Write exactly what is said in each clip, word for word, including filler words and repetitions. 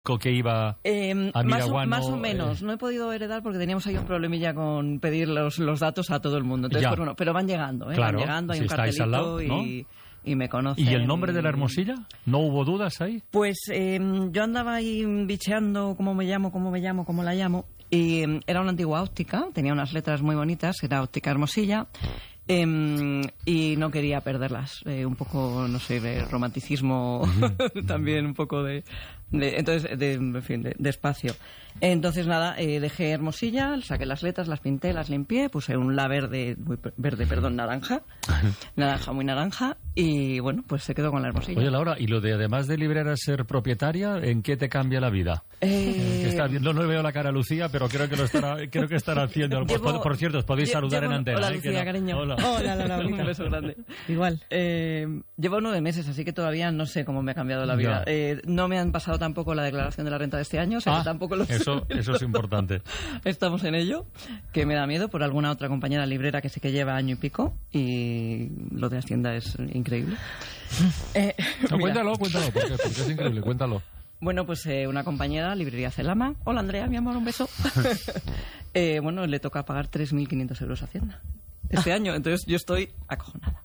que iba eh, a más, o, Miraguano, más o menos. Eh... No he podido heredar porque teníamos ahí un problemilla con pedir los, los datos a todo el mundo. Entonces, pues, bueno, pero van llegando, ¿eh? Claro, van llegando, hay si un cartelito al lado, ¿no? y, y me conocen. ¿Y el nombre de la Hermosilla? ¿No hubo dudas ahí? Pues eh, yo andaba ahí bicheando cómo me llamo, cómo me llamo, cómo la llamo. Y eh, era una antigua óptica, tenía unas letras muy bonitas, era Óptica Hermosilla. Eh, y no quería perderlas, eh, un poco, no sé, de romanticismo, también un poco de, de entonces, de, en fin, de, de espacio. Entonces nada, eh, dejé Hermosilla, saqué las letras, las pinté, las limpié, puse un la verde, muy verde, perdón, naranja, naranja muy naranja, y bueno, pues se quedó con la Hermosilla. Oye, Laura, ¿y lo de además de librera ser propietaria, en qué te cambia la vida? Eh... Está viendo, no le veo la cara a Lucía, pero creo que lo estará, creo que estará haciendo. Llevo, por, por cierto, os podéis llevo, saludar en antena. Hola, ¿eh? Lucía, no, cariño. Hola, hola, Laura, un beso grande. Igual. Eh, llevo nueve meses, así que todavía no sé cómo me ha cambiado la vida. Eh, no me han pasado tampoco la declaración de la renta de este año, o sea, ah, que tampoco lo sé. Eso, eso es importante. Estamos en ello, que me da miedo por alguna otra compañera librera que sí que lleva año y pico, y lo de Hacienda es increíble. eh, no, cuéntalo, cuéntalo, porque, porque es increíble, cuéntalo. Bueno, pues eh, una compañera, librería Celama. Hola, Andrea, mi amor, un beso. eh, bueno, le toca pagar tres mil quinientos euros a Hacienda este año, entonces yo estoy acojonada.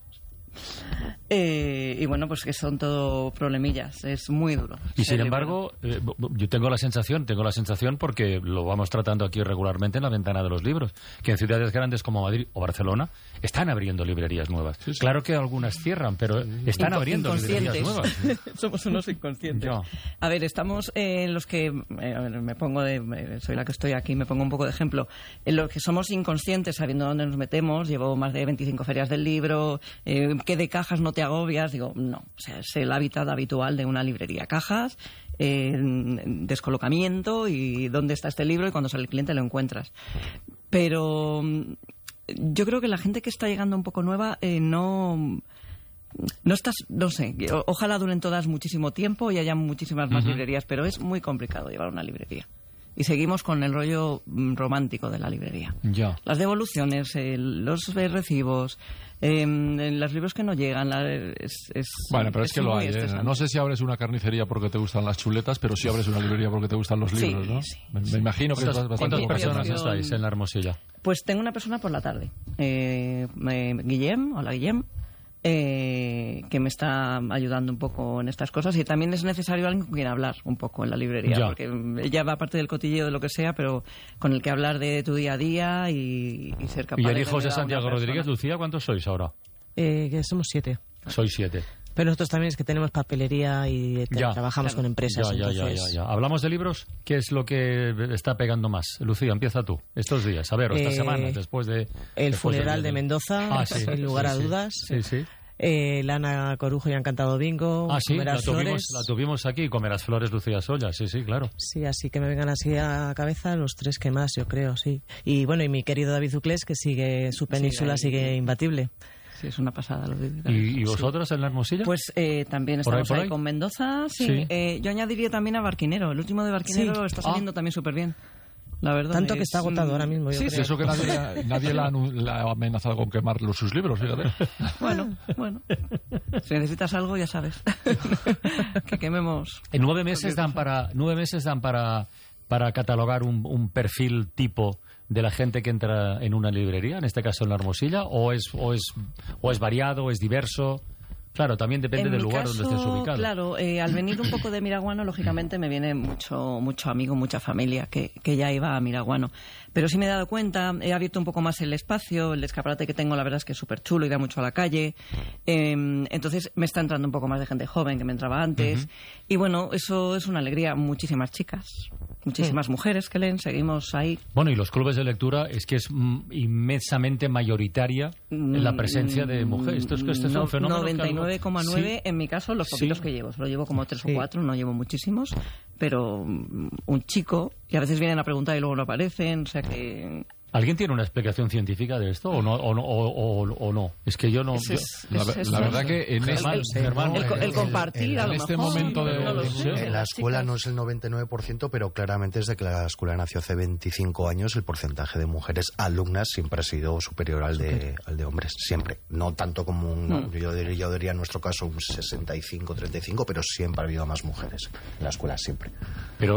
Eh, y bueno, pues que son todo problemillas, es muy duro. Y sin embargo, eh, yo tengo la sensación, tengo la sensación porque lo vamos tratando aquí regularmente en la ventana de los libros, que en ciudades grandes como Madrid o Barcelona están abriendo librerías nuevas. Sí, sí. Claro que algunas cierran, pero están Inco abriendo librerías nuevas. Somos unos inconscientes. Yo. A ver, estamos en eh, los que, eh, a ver, me pongo de, eh, soy la que estoy aquí, me pongo un poco de ejemplo, en los que somos inconscientes sabiendo dónde nos metemos. Llevo más de veinticinco ferias del libro, eh, que de cajas no te agobias, digo, no, o sea, es el hábitat habitual de una librería. Cajas, eh, descolocamiento y dónde está este libro, y cuando sale el cliente lo encuentras. Pero yo creo que la gente que está llegando un poco nueva eh, no... No estás, no sé, ojalá duren todas muchísimo tiempo y haya muchísimas más uh-huh. librerías, pero es muy complicado llevar una librería. Y seguimos con el rollo romántico de la librería. Ya. Las devoluciones, eh, los eh, recibos, eh, los libros que no llegan. La, es, es, bueno, pero es, es que lo hay. ¿eh? No sé si abres una carnicería porque te gustan las chuletas, pero sí abres una librería porque te gustan los libros, sí, ¿no? Sí, me, sí. me imagino que es bastante. ¿Cuántas personas estáis en la Hermosilla? Pues tengo una persona por la tarde. Eh, eh, Guillem, hola Guillem. Eh, que me está ayudando un poco en estas cosas, y también es necesario alguien con quien hablar un poco en la librería, ya. porque ella va aparte del cotilleo de lo que sea, pero con el que hablar de tu día a día y, y ser capaz de... ¿Y el de hijo de Santiago Rodríguez, Lucía, cuántos sois ahora? Eh, que somos siete. Sois siete. Pero nosotros también es que tenemos papelería y ya, trabajamos claro. con empresas. Ya, ya, entonces... ya, ya, ya. ¿Hablamos de libros? ¿Qué es lo que está pegando más? Lucía, empieza tú. Estos días, a ver, o estas eh, semanas, después de... El después funeral de, de ah, Mendoza, sí, sin lugar sí, a sí. dudas. Sí, sí. Eh, Lana Corujo y Han cantado bingo. Ah, sí, Comerás la tuvimos, flores. la tuvimos aquí, Comerás flores, Lucía Solla, sí, sí, claro. Sí, así que me vengan así a la cabeza los tres que más, yo creo, sí. Y bueno, y mi querido David Uclés, que sigue, su península sí, sigue imbatible. Sí, es una pasada. Lo de... ¿Y, ¿Y vosotros sí. en la Hermosilla? Pues eh, también estamos ahí, ahí con Mendoza. Sí, sí. Eh, yo añadiría también a Barquinero. El último de Barquinero sí. está saliendo ah. también súper bien. La verdad Tanto es... que está agotado ahora mismo. Yo sí, creo. sí, eso que nadie, nadie la, la ha amenazado con quemar los, sus libros, fíjate. Bueno, bueno. Si necesitas algo, ya sabes. Que quememos. En nueve meses dan para nueve meses dan para para catalogar un, un perfil tipo de la gente que entra en una librería, en este caso en la Hermosilla, o es o es o es variado, o es diverso. Claro, también depende en del lugar caso, donde estés ubicado. Claro, eh, al venir un poco de Miraguano, lógicamente me viene mucho mucho amigo, mucha familia que, que ya iba a Miraguano. Pero sí me he dado cuenta, he abierto un poco más el espacio, el escaparate que tengo la verdad es que es súper chulo y da mucho a la calle. Eh, entonces me está entrando un poco más de gente joven que me entraba antes. Uh-huh. Y bueno, eso es una alegría. Muchísimas chicas, muchísimas uh-huh. mujeres que leen, seguimos ahí. Bueno, y los clubes de lectura es que es mm, inmensamente mayoritaria la presencia de mujeres. Esto es, esto es no, un fenómeno. noventa y nueve coma nueve sí. en mi caso, los poquitos sí. que llevo. Solo llevo como tres sí. o cuatro, no llevo muchísimos. Pero un chico, y a veces vienen a preguntar y luego no aparecen, o sea que ¿Alguien tiene una explicación científica de esto o no? O no, o, o, o no? Es que yo no... Es, yo- es, La, es- es- la verdad que en el- este, el- hermano, el, co- el compartir, en a lo este mejor, momento de- no lo de- sé. En la Las escuela chicas- no es el noventa y nueve por ciento, pero claramente desde que la escuela nació hace veinticinco años, el porcentaje de mujeres alumnas siempre ha sido superior al de, al de hombres. Siempre. No tanto como un... no, yo, diría, yo diría en nuestro caso un sesenta y cinco treinta y cinco, pero siempre ha habido más mujeres en la escuela, siempre. Pero